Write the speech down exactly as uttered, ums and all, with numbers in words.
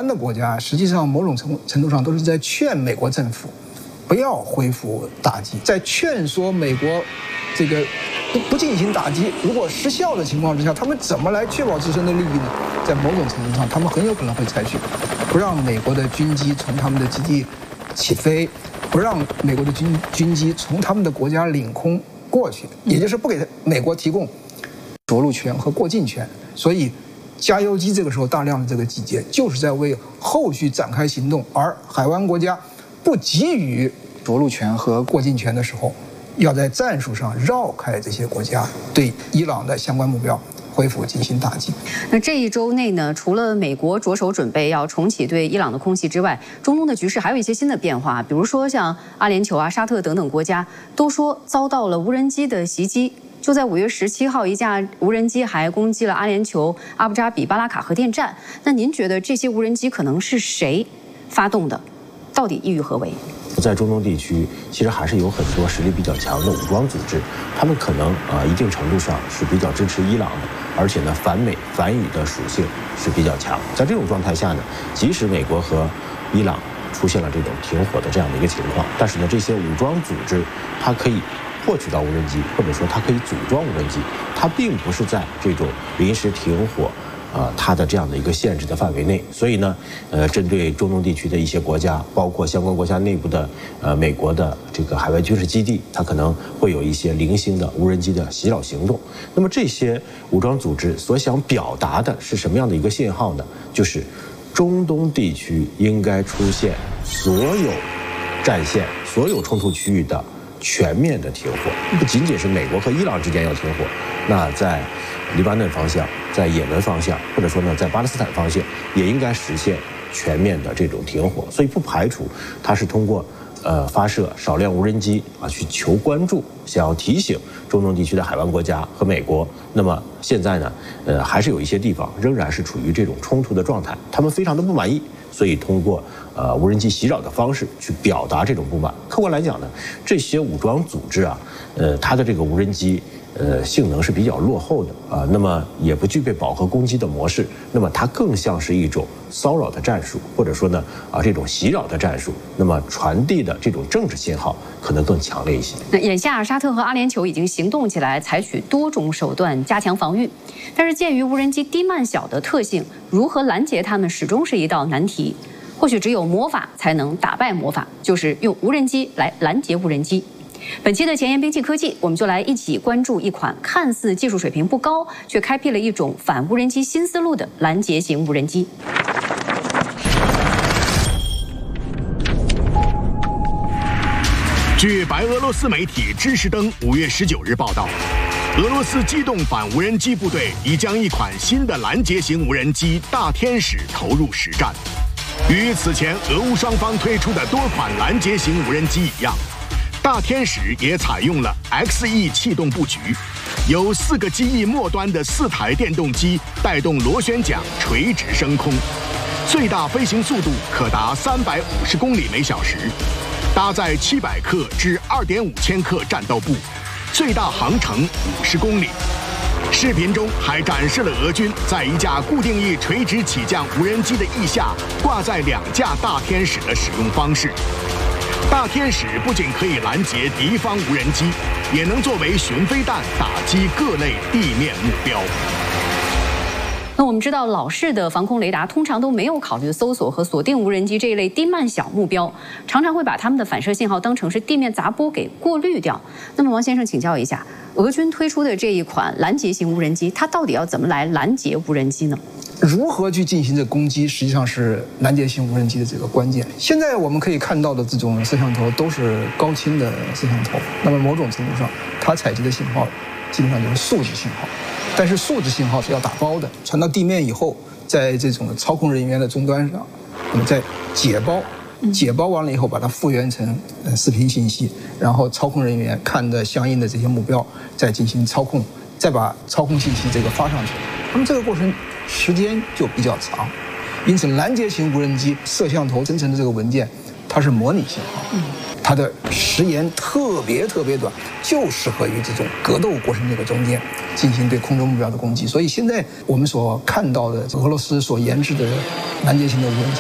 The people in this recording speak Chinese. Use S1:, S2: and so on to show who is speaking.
S1: 的国家实际上某种程程度上都是在劝美国政府不要恢复打击，在劝说美国这个不不进行打击，如果失效的情况之下，他们怎么来确保自身的利益呢？在某种程度上，他们很有可能会采取不让美国的军机从他们的基地起飞，不让美国的军军机从他们的国家领空过去，也就是不给美国提供着陆权和过境权。所以加油机这个时候大量的这个集结，就是在为后续展开行动，而海湾国家不给予着陆权和过境权的时候，要在战术上绕开这些国家，对伊朗的相关目标恢复进行打击。
S2: 那这一周内呢，除了美国着手准备要重启对伊朗的空袭之外，中东的局势还有一些新的变化，比如说像阿联酋啊、沙特等等国家都说遭到了无人机的袭击。就在五月十七号，一架无人机还攻击了阿联酋阿布扎比巴拉卡核电站。那您觉得这些无人机可能是谁发动的？到底意欲何为？
S3: 在中东地区，其实还是有很多实力比较强的武装组织，他们可能啊、呃、一定程度上是比较支持伊朗的，而且呢反美反语的属性是比较强。在这种状态下呢，即使美国和伊朗出现了这种停火的这样的一个情况，但是呢这些武装组织它可以获取到无人机，或者说它可以组装无人机，它并不是在这种临时停火呃，它的这样的一个限制的范围内，所以呢，呃，针对中东地区的一些国家，包括相关国家内部的呃美国的这个海外军事基地，它可能会有一些零星的无人机的袭扰行动。那么这些武装组织所想表达的是什么样的一个信号呢？就是中东地区应该出现所有战线、所有冲突区域的全面的停火，不仅仅是美国和伊朗之间要停火，那在黎巴嫩方向，在也门方向，或者说呢，在巴勒斯坦方向，也应该实现全面的这种停火。所以不排除它是通过呃发射少量无人机啊去求关注，想要提醒中东地区的海湾国家和美国。那么现在呢，呃还是有一些地方仍然是处于这种冲突的状态，他们非常的不满意，所以通过呃无人机袭扰的方式去表达这种不满。客观来讲呢，这些武装组织啊，呃它的这个无人机呃性能是比较落后的啊，那么也不具备饱和攻击的模式，那么它更像是一种骚扰的战术，或者说呢啊这种袭扰的战术，那么传递的这种政治信号可能更强烈一些。
S2: 那眼下沙特和阿联酋已经行动起来，采取多种手段加强防御，但是鉴于无人机低慢小的特性，如何拦截它们始终是一道难题。或许只有魔法才能打败魔法，就是用无人机来拦截无人机。本期的前沿兵器科技，我们就来一起关注一款看似技术水平不高，却开辟了一种反无人机新思路的拦截型无人机。
S4: 据白俄罗斯媒体知识灯五月十九日报道，俄罗斯机动反无人机部队已将一款新的拦截型无人机大天使投入实战。与此前俄乌双方推出的多款拦截型无人机一样，大天使也采用了 X E 气动布局，由四个机翼末端的四台电动机带动螺旋桨垂直升空，最大飞行速度可达三百五十公里每小时，搭载七百克至二点五千克战斗部，最大航程五十公里。视频中还展示了俄军在一架固定翼垂直起降无人机的翼下挂载两架大天使的使用方式。大天使不仅可以拦截敌方无人机，也能作为巡飞弹打击各类地面目标。
S2: 那我们知道，老式的防空雷达通常都没有考虑搜索和锁定无人机这一类低慢小目标，常常会把它们的反射信号当成是地面杂波给过滤掉。那么王先生请教一下，俄军推出的这一款拦截型无人机，它到底要怎么来拦截无人机呢？
S1: 如何去进行这攻击，实际上是拦截型无人机的这个关键。现在我们可以看到的这种摄像头都是高清的摄像头，那么某种程度上，它采集的信号基本上就是数字信号，但是数字信号是要打包的，传到地面以后，在这种操控人员的终端上，那么再解包，解包完了以后把它复原成呃视频信息，然后操控人员看着相应的这些目标，再进行操控，再把操控信息这个发上去。那么这个过程时间就比较长，因此拦截型无人机摄像头生成的这个文件，它是模拟信号，它的时延特别特别短，就适合于这种格斗过程这个中间进行对空中目标的攻击。所以现在我们所看到的俄罗斯所研制的拦截型的无人机，